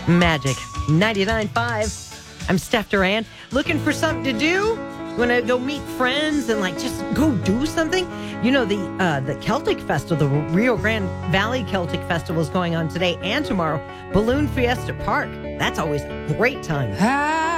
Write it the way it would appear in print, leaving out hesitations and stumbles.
Magic 99.5. I'm Steph Duran. Looking for something to do? You want to go meet friends and just go do something? You know, the Celtic Festival, the Rio Grande Valley Celtic Festival is going on today and tomorrow. Balloon Fiesta Park. That's always a great time.